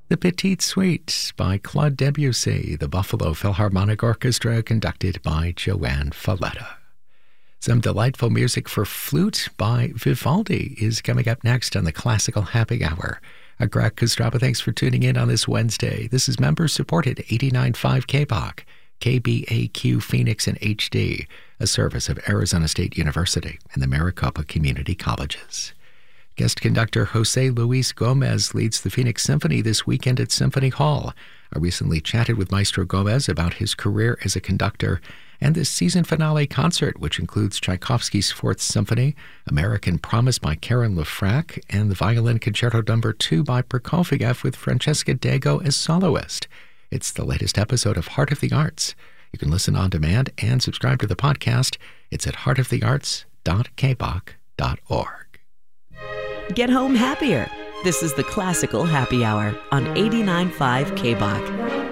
The Petite Suite by Claude Debussy, the Buffalo Philharmonic Orchestra, conducted by Joanne Falletta. Some delightful music for flute by Vivaldi is coming up next on the Classical Happy Hour. Greg Kostrapa, thanks for tuning in on this Wednesday. This is member-supported 89.5 KBOC, KBAQ Phoenix and HD, a service of Arizona State University and the Maricopa Community Colleges. Guest conductor Jose Luis Gomez leads the Phoenix Symphony this weekend at Symphony Hall. I recently chatted with Maestro Gomez about his career as a conductor and this season finale concert, which includes Tchaikovsky's Fourth Symphony, American Promise by Karen Lefrak, and the Violin Concerto No. 2 by Prokofiev with Francesca Dago as soloist. It's the latest episode of Heart of the Arts. You can listen on demand and subscribe to the podcast. It's at heartofthearts.kboc.org. Get home happier. This is the Classical Happy Hour on 89.5 KBOC.